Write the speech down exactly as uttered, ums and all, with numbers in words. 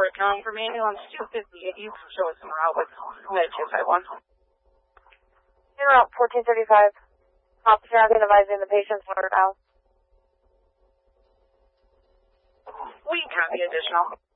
four, calling from ambulance two fifty-eight. You can show us some route with Med two five one. In route fourteen thirty-five. Officer advising the patient's order out. We copy additional.